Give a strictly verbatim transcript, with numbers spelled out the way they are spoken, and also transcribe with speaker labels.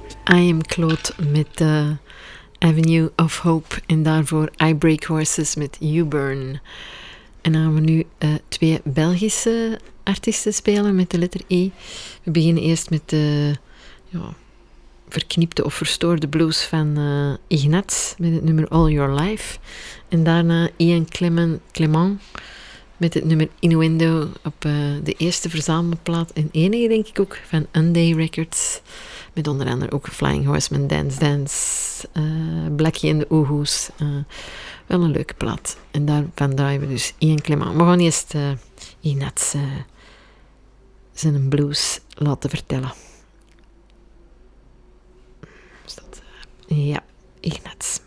Speaker 1: I Am Claude met uh, Avenue of Hope en daarvoor I Break Horses met You Burn. En dan gaan we nu uh, twee Belgische artiesten spelen met de letter E. We beginnen eerst met de ja, verknipte of verstoorde blues van uh, Ignatz met het nummer All Your Life. En daarna Ian Clement, Clement met het nummer Innuendo op uh, de eerste verzamelplaat en enige denk ik ook van Unday Records. Met onder andere ook Flying Horseman, Dance Dance, uh, Blackie and the Oohoes. Uh, wel een leuke plaat. En daarvan draaien we dus Ian Clement. We gaan eerst uh, Ignatz uh, zijn blues laten vertellen. Is dat, uh, ja, Ignatz.